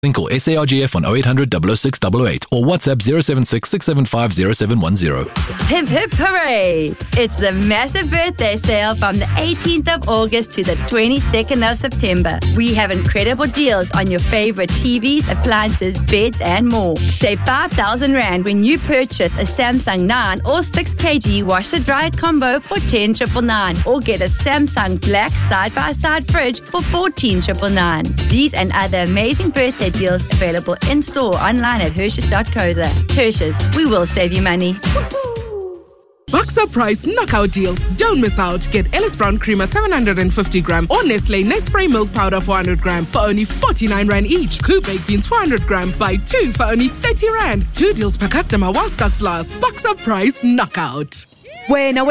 Call SARGF on 0800 006 88 or WhatsApp 076 675 0710. Hip hip hooray! It's the massive birthday sale from the 18th of August to the 22nd of September. We have incredible deals on your favorite TVs, appliances, beds and more. Save 5,000 Rand when you purchase a Samsung 9 or 6 kg washer-dryer combo for 10,999 or get a Samsung Black side-by-side fridge for 14,999. These and other amazing birthday deals available in-store online at Hershes.co.za. Hershes, we will save you money. Boxer Price knockout deals. Don't miss out. Get Ellis Brown Creamer 750 gram or Nestle Nespray Milk Powder 400 gram for only 49 Rand each. Coop Baked Beans 400 gram. Buy 2 for only 30 Rand. 2 deals per customer while stocks last. Boxer Price knockout. Wena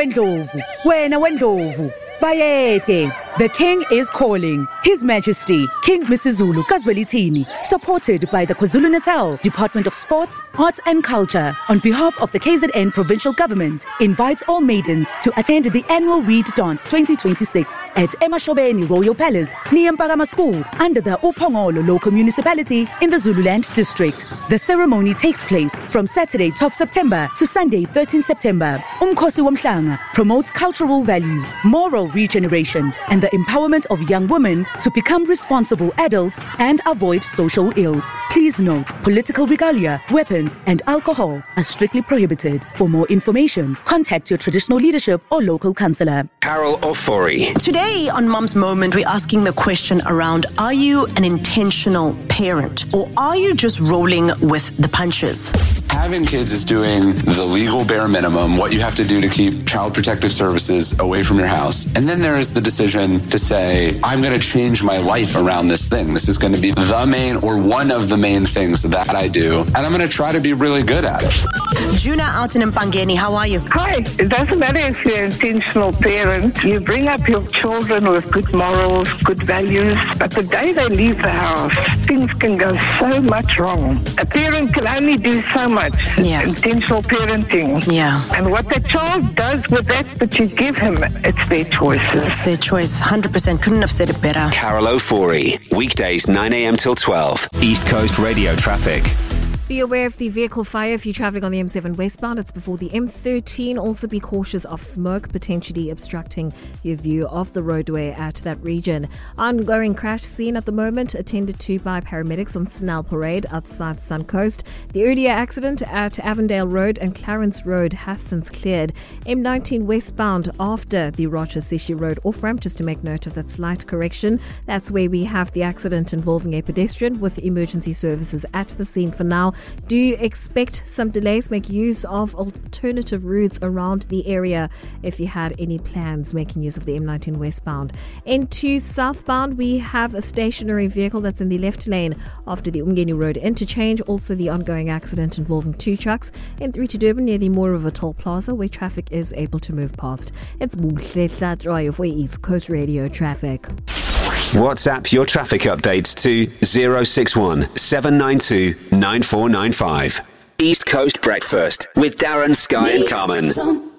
wendlovu. Bayete. The King is calling. His Majesty, King Misizulu Kazwelithini, supported by the KwaZulu-Natal Department of Sports, Arts and Culture, on behalf of the KZN Provincial Government, invites all maidens to attend the annual Reed Dance 2026 at Emashobeni Royal Palace, near Mpakama School, under the Upongolo Local Municipality in the Zululand District. The ceremony takes place from Saturday 12 September to Sunday 13 September. Umkhosi Womhlanga promotes cultural values, moral regeneration, and the empowerment of young women to become responsible adults and avoid social ills. Please note, political regalia, weapons, and alcohol are strictly prohibited. For more information, contact your traditional leadership or local councillor. Carol Ofori. Today on Mum's Moment, we're asking the question around, are you an intentional parent or are you just rolling with the punches? Having kids is doing the legal bare minimum, what you have to do to keep Child Protective Services away from your house. And then there is the decision to say, I'm going to change my life around this thing. This is going to be the main or one of the main things that I do. And I'm going to try to be really good at it. Juna out in Mpangeni, how are you? Hi. It doesn't matter if you're an intentional parent. You bring up your children with good morals, good values. But the day they leave the house, things can go so much wrong. A parent can only do so much. Intentional parenting. Yeah. And what the child does with that you give him, it's their choice. It's their choice. 100%. Couldn't have said it better. Carol Ofori. Weekdays 9 a.m. till 12. East Coast Radio Traffic. Be aware of the vehicle fire if you're travelling on the M7 westbound. It's before the M13. Also be cautious of smoke potentially obstructing your view of the roadway at that region. Ongoing crash scene at the moment, attended to by paramedics on Snell Parade outside Suncoast. The earlier accident at Avondale Road and Clarence Road has since cleared. M19 westbound after the Roger Sishi Road off-ramp, just to make note of that slight correction. That's where we have the accident involving a pedestrian with emergency services at the scene for now. Do you expect some delays? Make use of alternative routes around the area if you had any plans making use of the M19 westbound. Into southbound, we have a stationary vehicle that's in the left lane after the Umgeni Road interchange. Also the ongoing accident involving 2 trucks. M3 to Durban near the Moore River Toll Plaza where traffic is able to move past. It's Buhle Drive for East Coast Radio Traffic. WhatsApp your traffic updates to 061 792 9495. East Coast Breakfast with Darren, Sky and Carmen.